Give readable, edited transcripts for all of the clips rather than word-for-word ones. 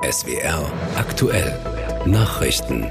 SWR aktuell Nachrichten.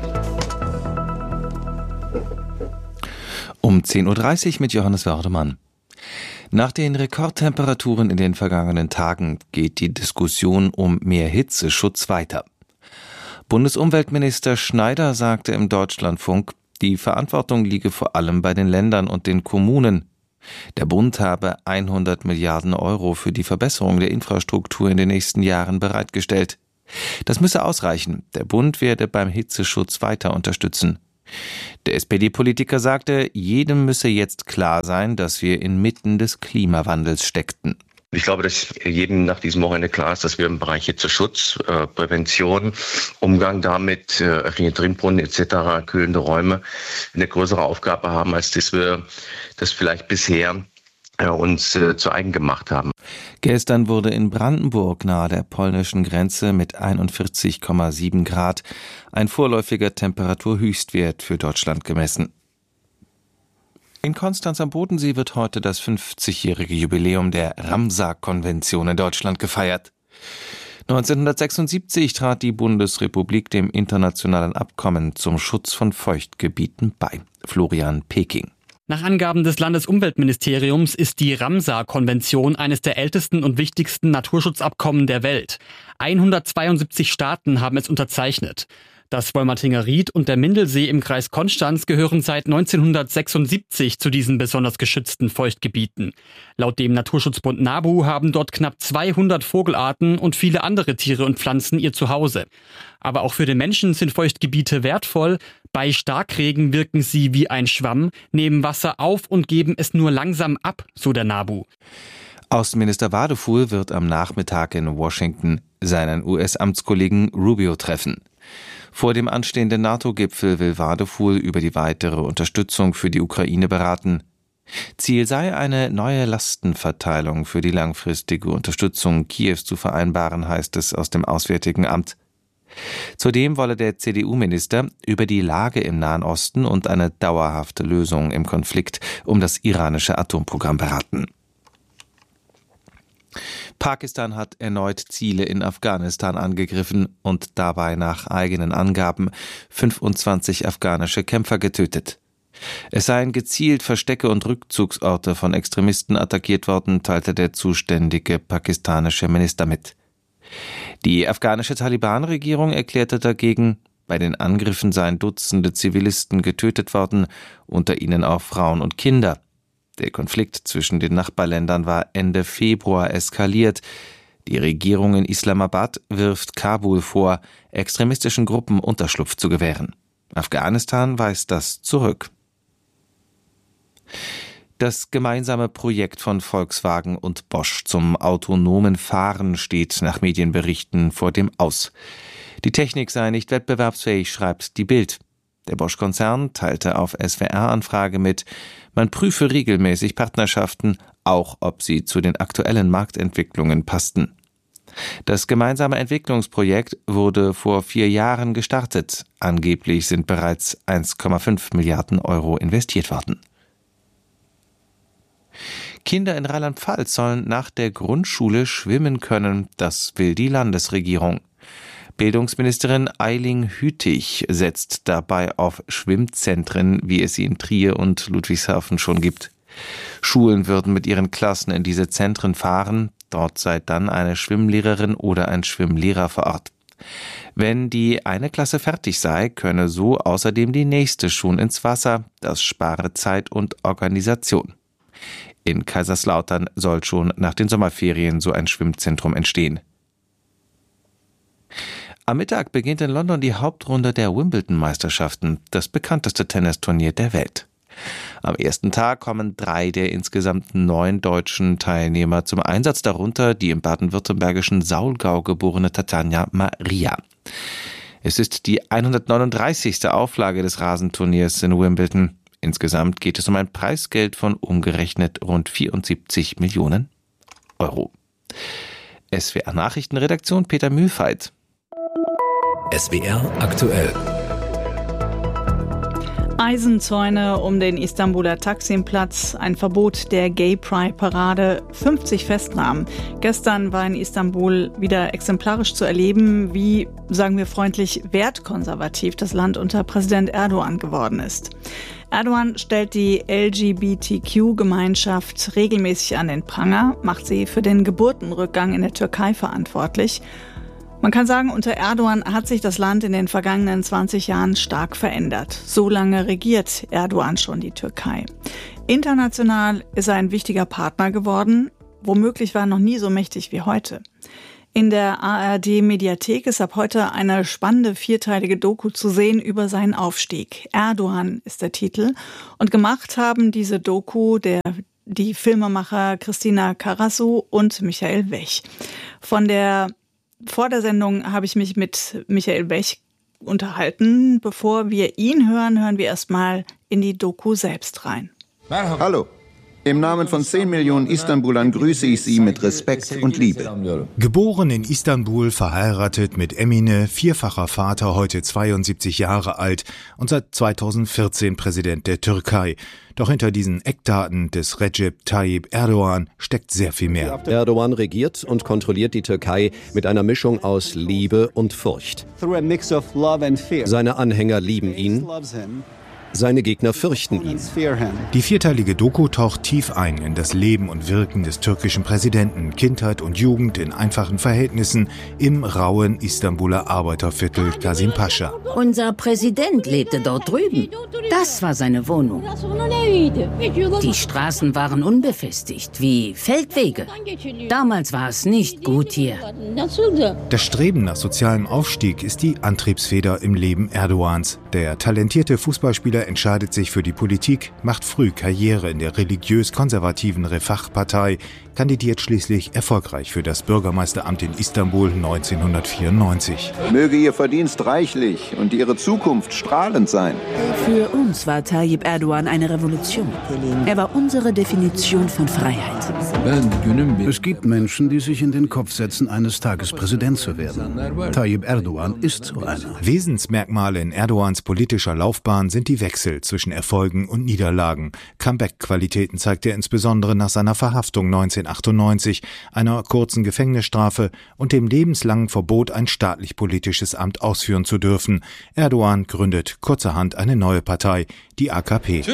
Um 10.30 Uhr mit Johannes Wördemann. Nach den Rekordtemperaturen in den vergangenen Tagen geht die Diskussion um mehr Hitzeschutz weiter. Bundesumweltminister Schneider sagte im Deutschlandfunk, die Verantwortung liege vor allem bei den Ländern und den Kommunen. Der Bund habe 100 Milliarden Euro für die Verbesserung der Infrastruktur in den nächsten Jahren bereitgestellt. Das müsse ausreichen. Der Bund werde beim Hitzeschutz weiter unterstützen. Der SPD-Politiker sagte, jedem müsse jetzt klar sein, dass wir inmitten des Klimawandels steckten. Ich glaube, dass jedem nach diesem Wochenende klar ist, dass wir im Bereich Hitzeschutz, Prävention, Umgang damit, Trinkbrunnen etc., kühlende Räume eine größere Aufgabe haben, als dass wir das vielleicht bisher uns zu eigen gemacht haben. Gestern wurde in Brandenburg nahe der polnischen Grenze mit 41,7 Grad ein vorläufiger Temperaturhöchstwert für Deutschland gemessen. In Konstanz am Bodensee wird heute das 50-jährige Jubiläum der Ramsar-Konvention in Deutschland gefeiert. 1976 trat die Bundesrepublik dem internationalen Abkommen zum Schutz von Feuchtgebieten bei. Florian Peking. Nach Angaben des Landesumweltministeriums ist die Ramsar-Konvention eines der ältesten und wichtigsten Naturschutzabkommen der Welt. 172 Staaten haben es unterzeichnet. Das Wolmertinger Ried und der Mindelsee im Kreis Konstanz gehören seit 1976 zu diesen besonders geschützten Feuchtgebieten. Laut dem Naturschutzbund NABU haben dort knapp 200 Vogelarten und viele andere Tiere und Pflanzen ihr Zuhause. Aber auch für den Menschen sind Feuchtgebiete wertvoll. Bei Starkregen wirken sie wie ein Schwamm, nehmen Wasser auf und geben es nur langsam ab, so der NABU. Außenminister Wadefuhl wird am Nachmittag in Washington seinen US-Amtskollegen Rubio treffen. Vor dem anstehenden NATO-Gipfel will Wadefuhl über die weitere Unterstützung für die Ukraine beraten. Ziel sei, eine neue Lastenverteilung für die langfristige Unterstützung Kiews zu vereinbaren, heißt es aus dem Auswärtigen Amt. Zudem wolle der CDU-Minister über die Lage im Nahen Osten und eine dauerhafte Lösung im Konflikt um das iranische Atomprogramm beraten. Pakistan hat erneut Ziele in Afghanistan angegriffen und dabei nach eigenen Angaben 25 afghanische Kämpfer getötet. Es seien gezielt Verstecke und Rückzugsorte von Extremisten attackiert worden, teilte der zuständige pakistanische Minister mit. Die afghanische Taliban-Regierung erklärte dagegen, bei den Angriffen seien Dutzende Zivilisten getötet worden, unter ihnen auch Frauen und Kinder. Der Konflikt zwischen den Nachbarländern war Ende Februar eskaliert. Die Regierung in Islamabad wirft Kabul vor, extremistischen Gruppen Unterschlupf zu gewähren. Afghanistan weist das zurück. Das gemeinsame Projekt von Volkswagen und Bosch zum autonomen Fahren steht nach Medienberichten vor dem Aus. Die Technik sei nicht wettbewerbsfähig, schreibt die Bild. Der Bosch-Konzern teilte auf SWR-Anfrage mit, man prüfe regelmäßig Partnerschaften, auch ob sie zu den aktuellen Marktentwicklungen passten. Das gemeinsame Entwicklungsprojekt wurde vor 4 Jahren gestartet. Angeblich sind bereits 1,5 Milliarden Euro investiert worden. Kinder in Rheinland-Pfalz sollen nach der Grundschule schwimmen können, das will die Landesregierung. Bildungsministerin Eiling Hütig setzt dabei auf Schwimmzentren, wie es sie in Trier und Ludwigshafen schon gibt. Schulen würden mit ihren Klassen in diese Zentren fahren, dort sei dann eine Schwimmlehrerin oder ein Schwimmlehrer vor Ort. Wenn die eine Klasse fertig sei, könne so außerdem die nächste schon ins Wasser, das spare Zeit und Organisation. In Kaiserslautern soll schon nach den Sommerferien so ein Schwimmzentrum entstehen. Am Mittag beginnt in London die Hauptrunde der Wimbledon-Meisterschaften, das bekannteste Tennisturnier der Welt. Am ersten Tag kommen 3 der insgesamt 9 deutschen Teilnehmer zum Einsatz, darunter die im baden-württembergischen Saulgau geborene Tatjana Maria. Es ist die 139. Auflage des Rasenturniers in Wimbledon. Insgesamt geht es um ein Preisgeld von umgerechnet rund 74 Millionen Euro. SWR Nachrichtenredaktion Peter Mühlfeit. SWR aktuell. Eisenzäune um den Istanbuler Taksimplatz, ein Verbot der Gay Pride-Parade, 50 Festnahmen. Gestern war in Istanbul wieder exemplarisch zu erleben, wie, sagen wir freundlich, wertkonservativ das Land unter Präsident Erdogan geworden ist. Erdogan stellt die LGBTQ-Gemeinschaft regelmäßig an den Pranger, macht sie für den Geburtenrückgang in der Türkei verantwortlich. Man kann sagen, unter Erdogan hat sich das Land in den vergangenen 20 Jahren stark verändert. So lange regiert Erdogan schon die Türkei. International ist er ein wichtiger Partner geworden. Womöglich war er noch nie so mächtig wie heute. In der ARD-Mediathek ist ab heute eine spannende 4-teilige Doku zu sehen über seinen Aufstieg. Erdogan ist der Titel. Und gemacht haben diese Doku die Filmemacher Christina Karasu und Michael Wech. Vor der Sendung habe ich mich mit Michael Wech unterhalten. Bevor wir ihn hören, hören wir erstmal in die Doku selbst rein. Hallo. Im Namen von 10 Millionen Istanbulern grüße ich Sie mit Respekt und Liebe. Geboren in Istanbul, verheiratet mit Emine, vierfacher Vater, heute 72 Jahre alt und seit 2014 Präsident der Türkei. Doch hinter diesen Eckdaten des Recep Tayyip Erdogan steckt sehr viel mehr. Erdogan regiert und kontrolliert die Türkei mit einer Mischung aus Liebe und Furcht. Seine Anhänger lieben ihn. Seine Gegner fürchten ihn. Die 4-teilige Doku taucht tief ein in das Leben und Wirken des türkischen Präsidenten, Kindheit und Jugend in einfachen Verhältnissen im rauen Istanbuler Arbeiterviertel Kasimpascha. Unser Präsident lebte dort drüben. Das war seine Wohnung. Die Straßen waren unbefestigt, wie Feldwege. Damals war es nicht gut hier. Das Streben nach sozialem Aufstieg ist die Antriebsfeder im Leben Erdogans. Der talentierte Fußballspieler entscheidet sich für die Politik, macht früh Karriere in der religiös-konservativen Refah-Partei, kandidiert schließlich erfolgreich für das Bürgermeisteramt in Istanbul 1994. Möge Ihr Verdienst reichlich und Ihre Zukunft strahlend sein. Für uns war Tayyip Erdogan eine Revolution. Er war unsere Definition von Freiheit. Es gibt Menschen, die sich in den Kopf setzen, eines Tages Präsident zu werden. Tayyip Erdogan ist so einer. Wesensmerkmale in Erdogans politischer Laufbahn sind die Wechsel zwischen Erfolgen und Niederlagen. Comeback-Qualitäten zeigt er insbesondere nach seiner Verhaftung 1998, einer kurzen Gefängnisstrafe und dem lebenslangen Verbot, ein staatlich-politisches Amt ausführen zu dürfen. Erdogan gründet kurzerhand eine neue Partei, die AKP.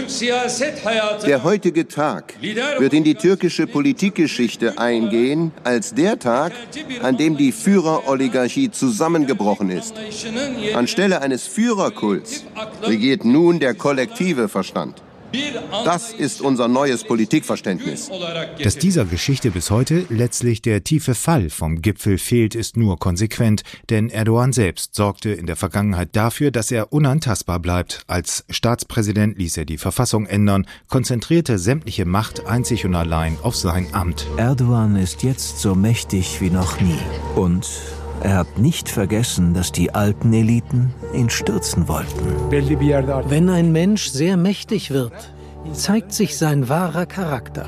Der heutige Tag wird in die türkische Politikgeschichte eingehen als der Tag, an dem die Führeroligarchie zusammengebrochen ist. Anstelle eines Führerkults regiert nun der kollektive Verstand. Das ist unser neues Politikverständnis. Dass dieser Geschichte bis heute letztlich der tiefe Fall vom Gipfel fehlt, ist nur konsequent, denn Erdogan selbst sorgte in der Vergangenheit dafür, dass er unantastbar bleibt. Als Staatspräsident ließ er die Verfassung ändern, konzentrierte sämtliche Macht einzig und allein auf sein Amt. Erdogan ist jetzt so mächtig wie noch nie. Und er hat nicht vergessen, dass die alten Eliten ihn stürzen wollten. Wenn ein Mensch sehr mächtig wird, zeigt sich sein wahrer Charakter.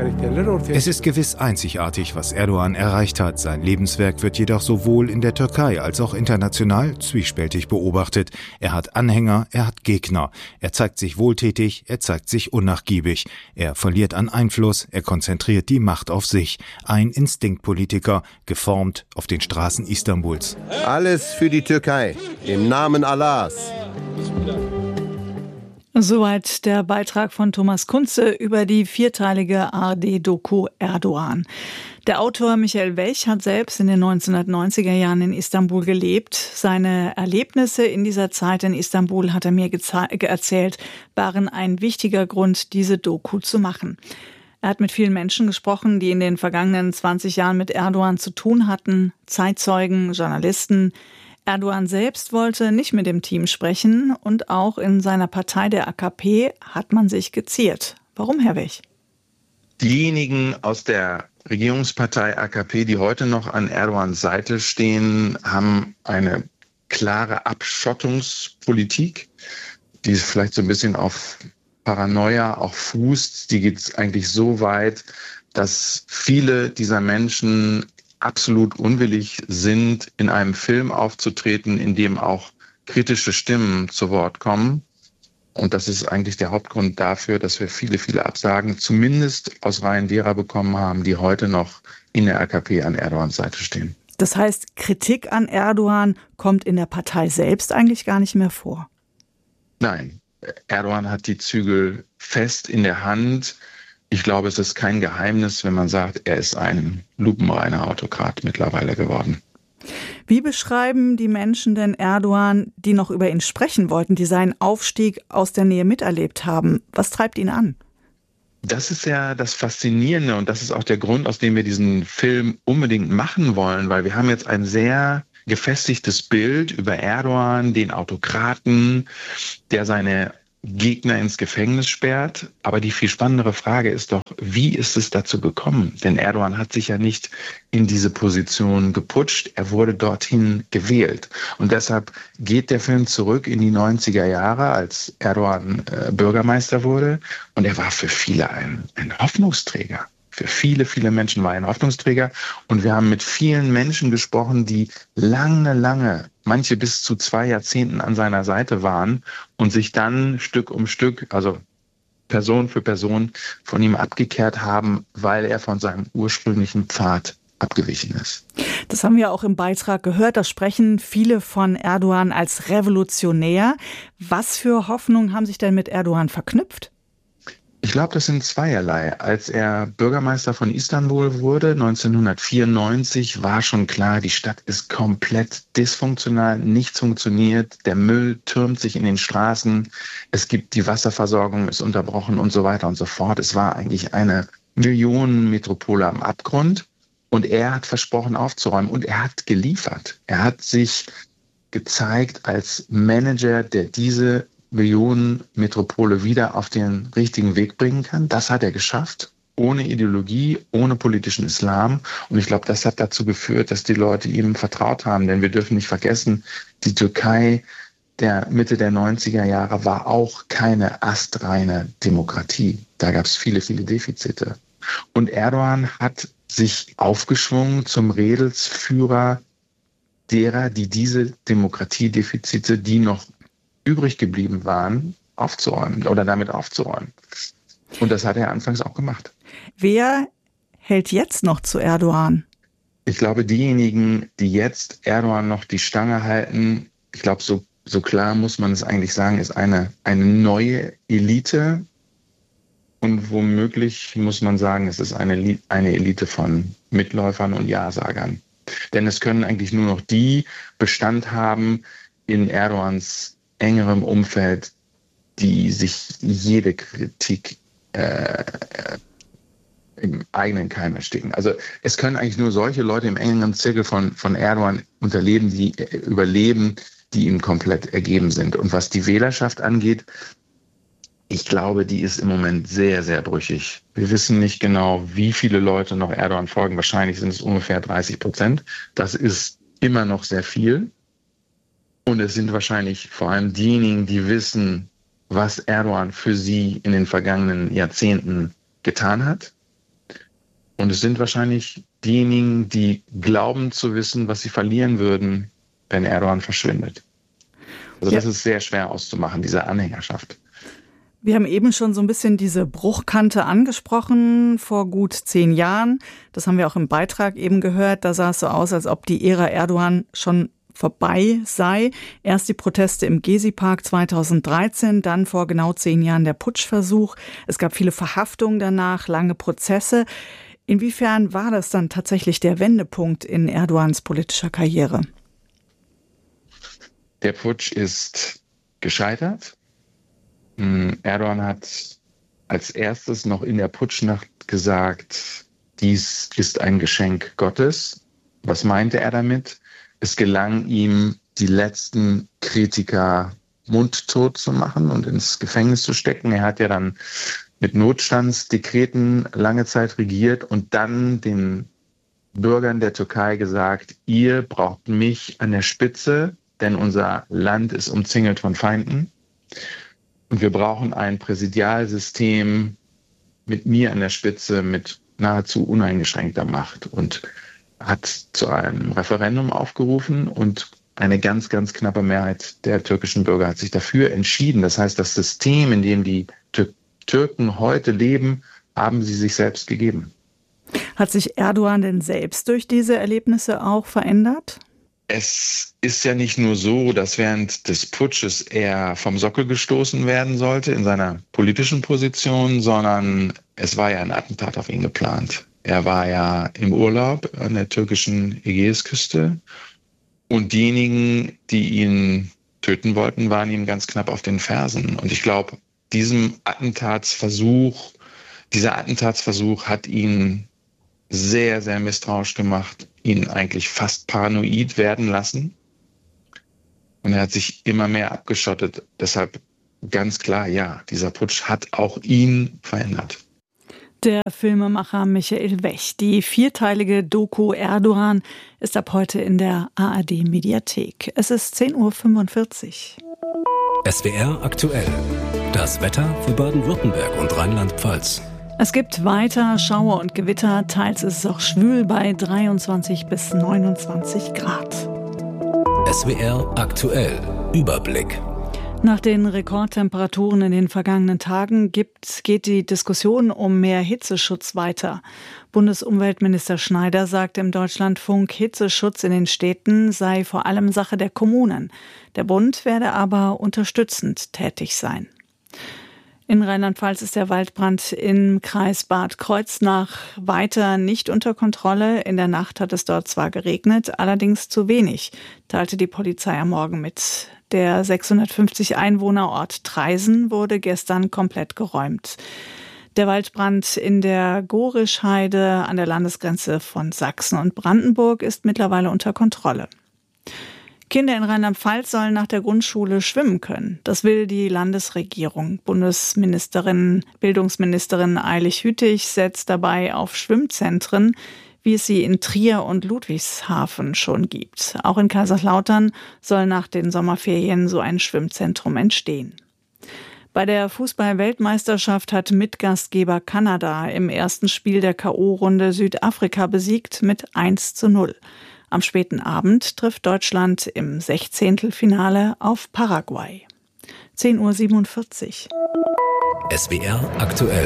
Es ist gewiss einzigartig, was Erdogan erreicht hat. Sein Lebenswerk wird jedoch sowohl in der Türkei als auch international zwiespältig beobachtet. Er hat Anhänger, er hat Gegner. Er zeigt sich wohltätig, er zeigt sich unnachgiebig. Er verliert an Einfluss, er konzentriert die Macht auf sich. Ein Instinktpolitiker, geformt auf den Straßen Istanbuls. Alles für die Türkei, im Namen Allahs. Soweit der Beitrag von Thomas Kunze über die 4-teilige ARD-Doku Erdogan. Der Autor Michael Wech hat selbst in den 1990er Jahren in Istanbul gelebt. Seine Erlebnisse in dieser Zeit in Istanbul, hat er mir erzählt, waren ein wichtiger Grund, diese Doku zu machen. Er hat mit vielen Menschen gesprochen, die in den vergangenen 20 Jahren mit Erdogan zu tun hatten, Zeitzeugen, Journalisten. Erdogan selbst wollte nicht mit dem Team sprechen und auch in seiner Partei der AKP hat man sich geziert. Warum, Herr Wech? Diejenigen aus der Regierungspartei AKP, die heute noch an Erdogans Seite stehen, haben eine klare Abschottungspolitik, die vielleicht so ein bisschen auf Paranoia auch fußt. Die geht eigentlich so weit, dass viele dieser Menschen absolut unwillig sind, in einem Film aufzutreten, in dem auch kritische Stimmen zu Wort kommen. Und das ist eigentlich der Hauptgrund dafür, dass wir viele, viele Absagen zumindest aus Reihen derer bekommen haben, die heute noch in der AKP an Erdogans Seite stehen. Das heißt, Kritik an Erdogan kommt in der Partei selbst eigentlich gar nicht mehr vor? Nein, Erdogan hat die Zügel fest in der Hand. Ich glaube, es ist kein Geheimnis, wenn man sagt, er ist ein lupenreiner Autokrat mittlerweile geworden. Wie beschreiben die Menschen denn Erdogan, die noch über ihn sprechen wollten, die seinen Aufstieg aus der Nähe miterlebt haben? Was treibt ihn an? Das ist ja das Faszinierende und das ist auch der Grund, aus dem wir diesen Film unbedingt machen wollen, weil wir haben jetzt ein sehr gefestigtes Bild über Erdogan, den Autokraten, der seine Gegner ins Gefängnis sperrt. Aber die viel spannendere Frage ist doch, wie ist es dazu gekommen? Denn Erdogan hat sich ja nicht in diese Position geputscht, er wurde dorthin gewählt. Und deshalb geht der Film zurück in die 90er Jahre, als Erdogan Bürgermeister wurde. Und er war für viele ein Hoffnungsträger. Für viele, viele Menschen war er ein Hoffnungsträger. Und wir haben mit vielen Menschen gesprochen, die lange, manche bis zu 2 Jahrzehnten an seiner Seite waren und sich dann Stück um Stück, also Person für Person, von ihm abgekehrt haben, weil er von seinem ursprünglichen Pfad abgewichen ist. Das haben wir auch im Beitrag gehört. Da sprechen viele von Erdogan als Revolutionär. Was für Hoffnungen haben sich denn mit Erdogan verknüpft? Ich glaube, das sind zweierlei. Als er Bürgermeister von Istanbul wurde, 1994, war schon klar, die Stadt ist komplett dysfunktional, nichts funktioniert, der Müll türmt sich in den Straßen, die Wasserversorgung ist unterbrochen und so weiter und so fort. Es war eigentlich eine Millionenmetropole am Abgrund und er hat versprochen aufzuräumen und er hat geliefert. Er hat sich gezeigt als Manager, der diese Millionenmetropole wieder auf den richtigen Weg bringen kann. Das hat er geschafft, ohne Ideologie, ohne politischen Islam. Und ich glaube, das hat dazu geführt, dass die Leute ihm vertraut haben. Denn wir dürfen nicht vergessen, die Türkei der Mitte der 90er Jahre war auch keine astreine Demokratie. Da gab es viele, viele Defizite. Und Erdogan hat sich aufgeschwungen zum Redelsführer derer, die diese Demokratiedefizite, die noch übrig geblieben waren, aufzuräumen oder damit aufzuräumen. Und das hat er anfangs auch gemacht. Wer hält jetzt noch zu Erdogan? Ich glaube, diejenigen, die jetzt Erdogan noch die Stange halten, ich glaube, so klar muss man es eigentlich sagen, ist eine neue Elite. Und womöglich muss man sagen, es ist eine Elite von Mitläufern und Ja-Sagern. Denn es können eigentlich nur noch die Bestand haben in Erdogans engerem Umfeld, die sich jede Kritik im eigenen Keim ersticken. Also es können eigentlich nur solche Leute im engeren Zirkel von Erdogan überleben, die ihm komplett ergeben sind. Und was die Wählerschaft angeht, ich glaube, die ist im Moment sehr, sehr brüchig. Wir wissen nicht genau, wie viele Leute noch Erdogan folgen. Wahrscheinlich sind es ungefähr 30%. Das ist immer noch sehr viel. Und es sind wahrscheinlich vor allem diejenigen, die wissen, was Erdogan für sie in den vergangenen Jahrzehnten getan hat. Und es sind wahrscheinlich diejenigen, die glauben zu wissen, was sie verlieren würden, wenn Erdogan verschwindet. Also das ist sehr schwer auszumachen, diese Anhängerschaft. Wir haben eben schon so ein bisschen diese Bruchkante angesprochen vor gut 10 Jahren. Das haben wir auch im Beitrag eben gehört. Da sah es so aus, als ob die Ära Erdogan schon vorbei sei. Erst die Proteste im Gezi-Park 2013, dann vor genau 10 Jahren der Putschversuch. Es gab viele Verhaftungen danach, lange Prozesse. Inwiefern war das dann tatsächlich der Wendepunkt in Erdogans politischer Karriere? Der Putsch ist gescheitert. Erdogan hat als erstes noch in der Putschnacht gesagt, dies ist ein Geschenk Gottes. Was meinte er damit? Es gelang ihm, die letzten Kritiker mundtot zu machen und ins Gefängnis zu stecken. Er hat ja dann mit Notstandsdekreten lange Zeit regiert und dann den Bürgern der Türkei gesagt, ihr braucht mich an der Spitze, denn unser Land ist umzingelt von Feinden. Und wir brauchen ein Präsidialsystem mit mir an der Spitze, mit nahezu uneingeschränkter Macht. Und hat zu einem Referendum aufgerufen und eine ganz, ganz knappe Mehrheit der türkischen Bürger hat sich dafür entschieden. Das heißt, das System, in dem die Türken heute leben, haben sie sich selbst gegeben. Hat sich Erdogan denn selbst durch diese Erlebnisse auch verändert? Es ist ja nicht nur so, dass während des Putsches er vom Sockel gestoßen werden sollte in seiner politischen Position, sondern es war ja ein Attentat auf ihn geplant. Er war ja im Urlaub an der türkischen Ägäisküste und diejenigen, die ihn töten wollten, waren ihm ganz knapp auf den Fersen. Und ich glaube, dieser Attentatsversuch hat ihn sehr, sehr misstrauisch gemacht, ihn eigentlich fast paranoid werden lassen. Und er hat sich immer mehr abgeschottet. Deshalb ganz klar, ja, dieser Putsch hat auch ihn verändert. Der Filmemacher Michael Wech. Die 4-teilige Doku Erdogan ist ab heute in der ARD-Mediathek. Es ist 10:45 Uhr. SWR aktuell. Das Wetter für Baden-Württemberg und Rheinland-Pfalz. Es gibt weiter Schauer und Gewitter, teils ist es auch schwül bei 23 bis 29 Grad. SWR aktuell. Überblick. Nach den Rekordtemperaturen in den vergangenen Tagen geht die Diskussion um mehr Hitzeschutz weiter. Bundesumweltminister Schneider sagte im Deutschlandfunk, Hitzeschutz in den Städten sei vor allem Sache der Kommunen. Der Bund werde aber unterstützend tätig sein. In Rheinland-Pfalz ist der Waldbrand im Kreis Bad Kreuznach weiter nicht unter Kontrolle. In der Nacht hat es dort zwar geregnet, allerdings zu wenig, teilte die Polizei am Morgen mit. Der 650 Einwohnerort Traisen wurde gestern komplett geräumt. Der Waldbrand in der Gorischheide an der Landesgrenze von Sachsen und Brandenburg ist mittlerweile unter Kontrolle. Kinder in Rheinland-Pfalz sollen nach der Grundschule schwimmen können. Das will die Landesregierung. Bildungsministerin Eilig-Hütig setzt dabei auf Schwimmzentren, wie es sie in Trier und Ludwigshafen schon gibt. Auch in Kaiserslautern soll nach den Sommerferien so ein Schwimmzentrum entstehen. Bei der Fußball-Weltmeisterschaft hat Mitgastgeber Kanada im ersten Spiel der K.O.-Runde Südafrika besiegt mit 1:0. Am späten Abend trifft Deutschland im 16. Auf Paraguay. 10:47 Uhr. SWR aktuell.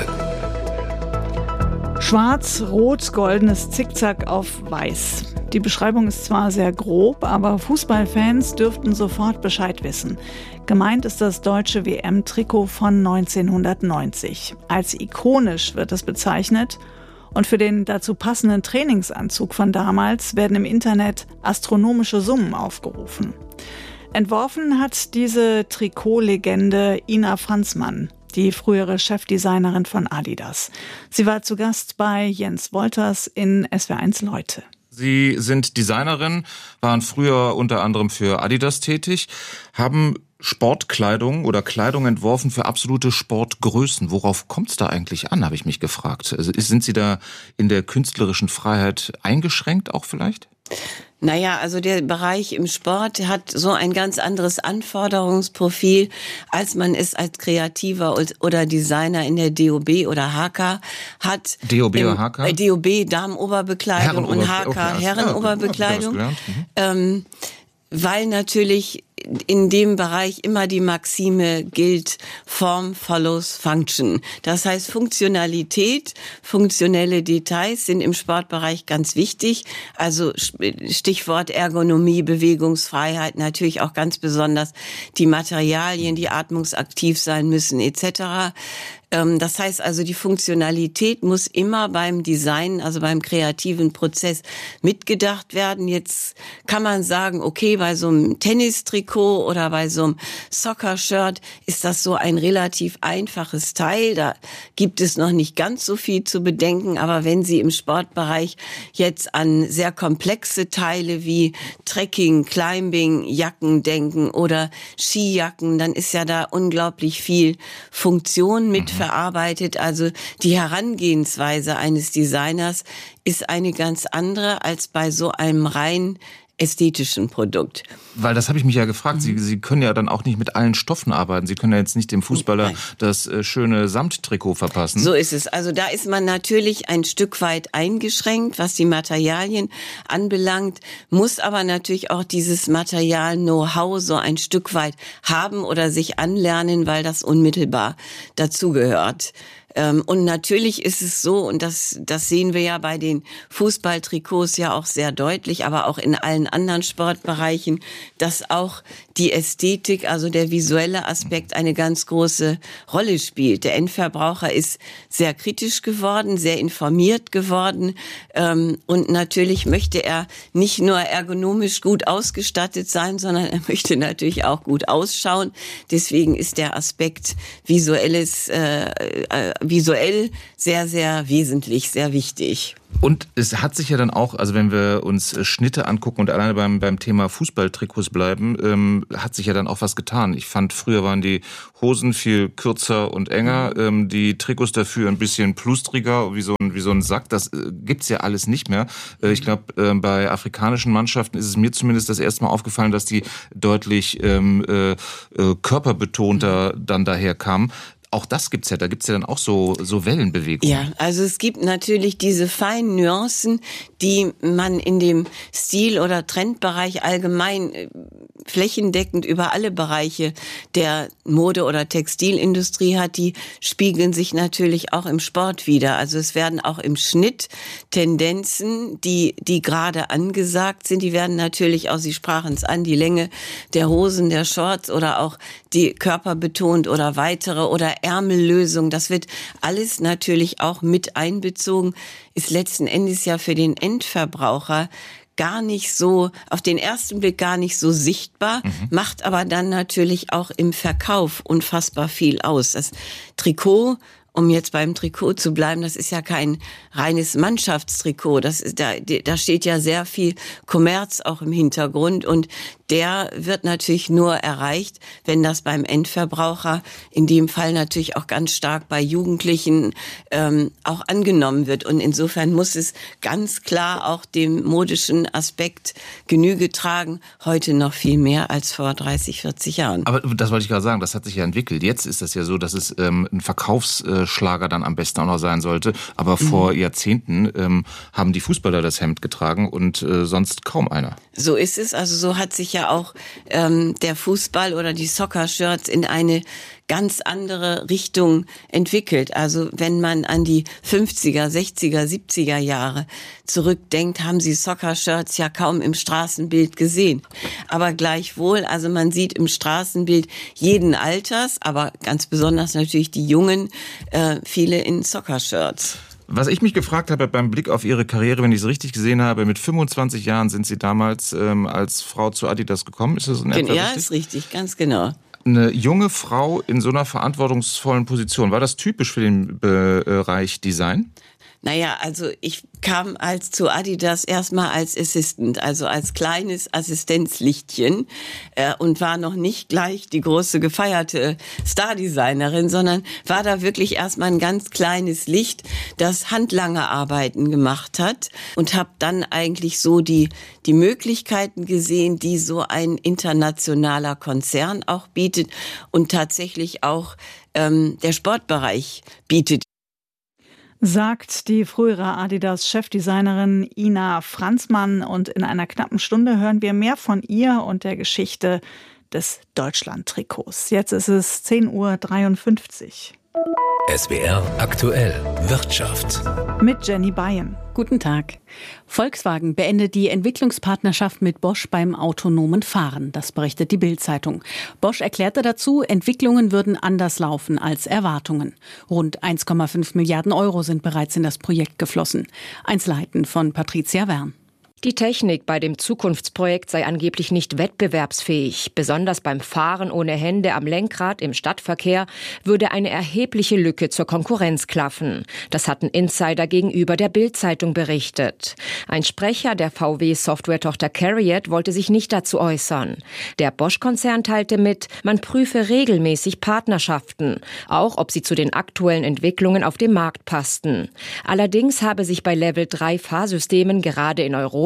Schwarz, Rot, goldenes Zickzack auf Weiß. Die Beschreibung ist zwar sehr grob, aber Fußballfans dürften sofort Bescheid wissen. Gemeint ist das deutsche WM-Trikot von 1990. Als ikonisch wird es bezeichnet. Und für den dazu passenden Trainingsanzug von damals werden im Internet astronomische Summen aufgerufen. Entworfen hat diese Trikotlegende Ina Franzmann, die frühere Chefdesignerin von Adidas. Sie war zu Gast bei Jens Wolters in SWR1 Leute. Sie sind Designerin, waren früher unter anderem für Adidas tätig, haben Sportkleidung oder Kleidung entworfen für absolute Sportgrößen. Worauf kommt es da eigentlich an, habe ich mich gefragt. Also sind Sie da in der künstlerischen Freiheit eingeschränkt auch vielleicht? Naja, also der Bereich im Sport hat so ein ganz anderes Anforderungsprofil, als man es als Kreativer oder Designer in der DOB oder HK hat. DOB oder HK? DOB, Damenoberbekleidung und HK, Herrenoberbekleidung. Weil natürlich in dem Bereich immer die Maxime gilt, Form follows Function. Das heißt, Funktionalität, funktionelle Details sind im Sportbereich ganz wichtig. Also Stichwort Ergonomie, Bewegungsfreiheit, natürlich auch ganz besonders die Materialien, die atmungsaktiv sein müssen etc. Das heißt also, die Funktionalität muss immer beim Design, also beim kreativen Prozess mitgedacht werden. Jetzt kann man sagen, okay, bei so einem Tennistrikot oder bei so einem Soccer-Shirt ist das so ein relativ einfaches Teil. Da gibt es noch nicht ganz so viel zu bedenken. Aber wenn Sie im Sportbereich jetzt an sehr komplexe Teile wie Trekking, Climbing, Jacken denken oder Skijacken, dann ist ja da unglaublich viel Funktion mit verarbeitet. Also die Herangehensweise eines Designers ist eine ganz andere als bei so einem rein ästhetischen Produkt. Weil das habe ich mich ja gefragt, Sie können ja dann auch nicht mit allen Stoffen arbeiten. Sie können ja jetzt nicht dem Fußballer das schöne Samttrikot verpassen. So ist es. Also da ist man natürlich ein Stück weit eingeschränkt, was die Materialien anbelangt, muss aber natürlich auch dieses Material-Know-how so ein Stück weit haben oder sich anlernen, weil das unmittelbar dazugehört. Und natürlich ist es so, und das sehen wir ja bei den Fußballtrikots ja auch sehr deutlich, aber auch in allen anderen Sportbereichen, dass auch die Ästhetik, also der visuelle Aspekt, eine ganz große Rolle spielt. Der Endverbraucher ist sehr kritisch geworden, sehr informiert geworden, und natürlich möchte er nicht nur ergonomisch gut ausgestattet sein, sondern er möchte natürlich auch gut ausschauen. Deswegen ist der Aspekt visuell sehr, sehr wesentlich, sehr wichtig. Und es hat sich ja dann auch, also wenn wir uns Schnitte angucken und alleine beim Thema Fußballtrikots bleiben, hat sich ja dann auch was getan. Ich fand, früher waren die Hosen viel kürzer und enger, die Trikots dafür ein bisschen plustriger, wie so ein Sack. Das gibt's ja alles nicht mehr. Ich glaube, bei afrikanischen Mannschaften ist es mir zumindest das erste Mal aufgefallen, dass die deutlich körperbetonter dann daher kamen. Auch das gibt's ja, da gibt's ja dann auch so Wellenbewegungen. Ja, also es gibt natürlich diese feinen Nuancen, die man in dem Stil- oder Trendbereich allgemein flächendeckend über alle Bereiche der Mode- oder Textilindustrie hat, die spiegeln sich natürlich auch im Sport wider. Also es werden auch im Schnitt Tendenzen, die gerade angesagt sind, die werden natürlich auch, Sie sprachen es an, die Länge der Hosen, der Shorts oder auch die körperbetont oder weitere oder Ärmellösung, das wird alles natürlich auch mit einbezogen, ist letzten Endes ja für den Endverbraucher gar nicht so, auf den ersten Blick gar nicht so sichtbar, macht aber dann natürlich auch im Verkauf unfassbar viel aus. Das Trikot, um jetzt beim Trikot zu bleiben, das ist ja kein reines Mannschaftstrikot. Da steht ja sehr viel Kommerz auch im Hintergrund und der wird natürlich nur erreicht, wenn das beim Endverbraucher, in dem Fall natürlich auch ganz stark bei Jugendlichen, auch angenommen wird. Und insofern muss es ganz klar auch dem modischen Aspekt Genüge tragen, heute noch viel mehr als vor 30, 40 Jahren. Aber das wollte ich gerade sagen, das hat sich ja entwickelt. Jetzt ist das ja so, dass es ein Verkaufsschlager dann am besten auch noch sein sollte. Aber vor Jahrzehnten haben die Fußballer das Hemd getragen und sonst kaum einer. So ist es. Also so hat sich ja auch der Fußball oder die Soccer-Shirts in eine ganz andere Richtung entwickelt. Also wenn man an die 50er, 60er, 70er Jahre zurückdenkt, haben Sie Soccer-Shirts ja kaum im Straßenbild gesehen. Aber gleichwohl, also man sieht im Straßenbild jeden Alters, aber ganz besonders natürlich die Jungen, viele in Soccer-Shirts. Was ich mich gefragt habe beim Blick auf Ihre Karriere, wenn ich es richtig gesehen habe, mit 25 Jahren sind Sie damals als Frau zu Adidas gekommen. Ist das in etwa richtig? Ja, ist richtig, ganz genau. Eine junge Frau in so einer verantwortungsvollen Position, war das typisch für den Bereich Design? Naja, also ich kam zu Adidas erstmal als Assistant, also als kleines Assistenzlichtchen und war noch nicht gleich die große gefeierte Stardesignerin, sondern war da wirklich erstmal ein ganz kleines Licht, das handlange Arbeiten gemacht hat und habe dann eigentlich so die Möglichkeiten gesehen, die so ein internationaler Konzern auch bietet und tatsächlich auch der Sportbereich bietet. Sagt die frühere Adidas-Chefdesignerin Ina Franzmann. Und in einer knappen Stunde hören wir mehr von ihr und der Geschichte des Deutschland-Trikots. Jetzt ist es 10:53 Uhr. SWR aktuell Wirtschaft. Mit Jenny Bayen. Guten Tag. Volkswagen beendet die Entwicklungspartnerschaft mit Bosch beim autonomen Fahren. Das berichtet die Bild-Zeitung. Bosch erklärte dazu, Entwicklungen würden anders laufen als Erwartungen. Rund 1,5 Milliarden Euro sind bereits in das Projekt geflossen. Einzelheiten von Patricia Wern. Die Technik bei dem Zukunftsprojekt sei angeblich nicht wettbewerbsfähig. Besonders beim Fahren ohne Hände am Lenkrad im Stadtverkehr würde eine erhebliche Lücke zur Konkurrenz klaffen. Das hatten Insider gegenüber der Bild-Zeitung berichtet. Ein Sprecher der VW-Software-Tochter CARIAD wollte sich nicht dazu äußern. Der Bosch-Konzern teilte mit, man prüfe regelmäßig Partnerschaften, auch ob sie zu den aktuellen Entwicklungen auf dem Markt passten. Allerdings habe sich bei Level-3 Fahrsystemen gerade in Europa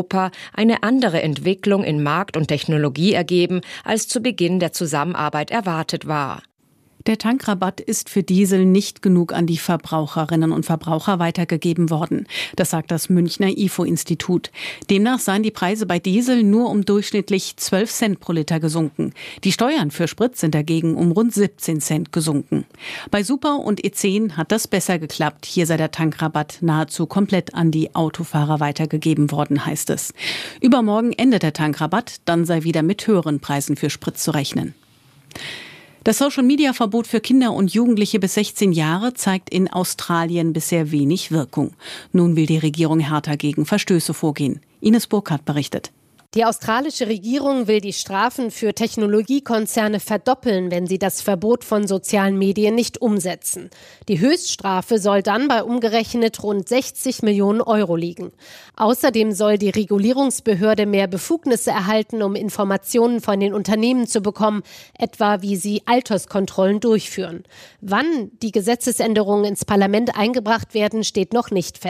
Europa eine andere Entwicklung in Markt und Technologie ergeben, als zu Beginn der Zusammenarbeit erwartet war. Der Tankrabatt ist für Diesel nicht genug an die Verbraucherinnen und Verbraucher weitergegeben worden. Das sagt das Münchner IFO-Institut. Demnach seien die Preise bei Diesel nur um durchschnittlich 12 Cent pro Liter gesunken. Die Steuern für Sprit sind dagegen um rund 17 Cent gesunken. Bei Super und E10 hat das besser geklappt. Hier sei der Tankrabatt nahezu komplett an die Autofahrer weitergegeben worden, heißt es. Übermorgen endet der Tankrabatt, dann sei wieder mit höheren Preisen für Sprit zu rechnen. Das Social-Media-Verbot für Kinder und Jugendliche bis 16 Jahre zeigt in Australien bisher wenig Wirkung. Nun will die Regierung härter gegen Verstöße vorgehen. Ines Burkhardt berichtet. Die australische Regierung will die Strafen für Technologiekonzerne verdoppeln, wenn sie das Verbot von sozialen Medien nicht umsetzen. Die Höchststrafe soll dann bei umgerechnet rund 60 Millionen Euro liegen. Außerdem soll die Regulierungsbehörde mehr Befugnisse erhalten, um Informationen von den Unternehmen zu bekommen, etwa wie sie Alterskontrollen durchführen. Wann die Gesetzesänderungen ins Parlament eingebracht werden, steht noch nicht fest.